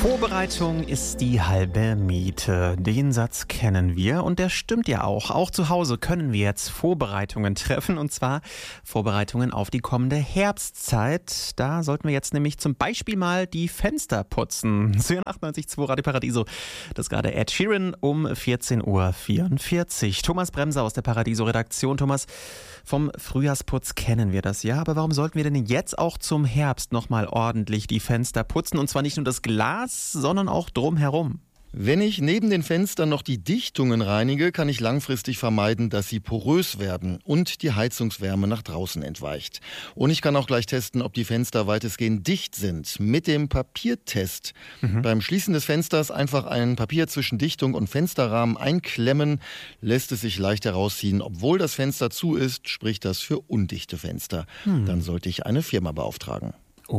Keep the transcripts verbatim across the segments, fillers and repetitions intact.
Vorbereitung ist die halbe Miete. Den Satz kennen wir und der stimmt ja auch. Auch zu Hause können wir jetzt Vorbereitungen treffen, und zwar Vorbereitungen auf die kommende Herbstzeit. Da sollten wir jetzt nämlich zum Beispiel mal die Fenster putzen. C N achtundneunzig Komma zwei Radio Paradiso. Das ist gerade Ed Sheeran um vierzehn Uhr vierundvierzig. Thomas Bremser aus der Paradiso-Redaktion. Thomas, vom Frühjahrsputz kennen wir das ja, aber warum sollten wir denn jetzt auch zum Herbst nochmal ordentlich die Fenster putzen? Und zwar nicht nur das Glas, sondern auch drumherum. Wenn ich neben den Fenstern noch die Dichtungen reinige, kann ich langfristig vermeiden, dass sie porös werden und die Heizungswärme nach draußen entweicht. Und ich kann auch gleich testen, ob die Fenster weitestgehend dicht sind. Mit dem Papiertest. Mhm. Beim Schließen des Fensters einfach ein Papier zwischen Dichtung und Fensterrahmen einklemmen, lässt es sich leicht herausziehen. Obwohl das Fenster zu ist, spricht das für undichte Fenster. Mhm. Dann sollte ich eine Firma beauftragen.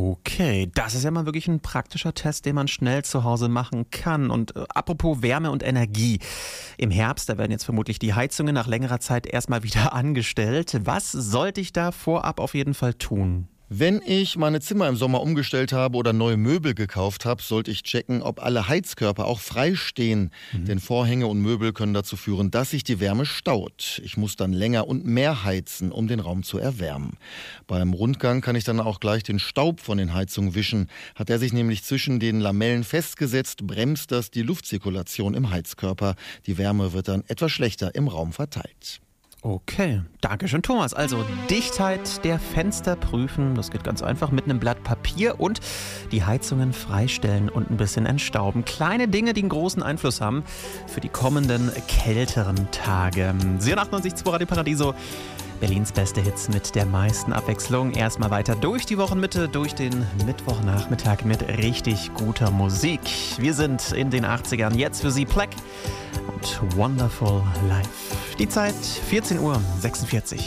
Okay, das ist ja mal wirklich ein praktischer Test, den man schnell zu Hause machen kann. Und äh, apropos Wärme und Energie. Im Herbst, da werden jetzt vermutlich die Heizungen nach längerer Zeit erstmal wieder angestellt. Was sollte ich da vorab auf jeden Fall tun? Wenn ich meine Zimmer im Sommer umgestellt habe oder neue Möbel gekauft habe, sollte ich checken, ob alle Heizkörper auch frei stehen. Mhm. Denn Vorhänge und Möbel können dazu führen, dass sich die Wärme staut. Ich muss dann länger und mehr heizen, um den Raum zu erwärmen. Beim Rundgang kann ich dann auch gleich den Staub von den Heizungen wischen. Hat er sich nämlich zwischen den Lamellen festgesetzt, bremst das die Luftzirkulation im Heizkörper. Die Wärme wird dann etwas schlechter im Raum verteilt. Okay, danke schön, Thomas. Also Dichtheit der Fenster prüfen, das geht ganz einfach mit einem Blatt Papier und die Heizungen freistellen und ein bisschen entstauben. Kleine Dinge, die einen großen Einfluss haben für die kommenden kälteren Tage. C N achtundneunzig Komma zwei Radio Paradiso, Berlins beste Hits mit der meisten Abwechslung. Erstmal weiter durch die Wochenmitte, durch den Mittwochnachmittag mit richtig guter Musik. Wir sind in den achtzigern, jetzt für Sie Pleck und Wonderful Life. Die Zeit vierzehn Uhr sechsundvierzig.